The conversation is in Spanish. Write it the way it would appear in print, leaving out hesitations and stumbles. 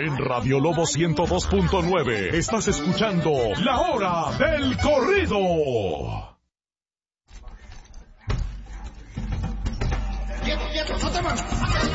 En Radio Lobo 102.9 estás escuchando La Hora del Corrido. ¡Quieto, no te muevas!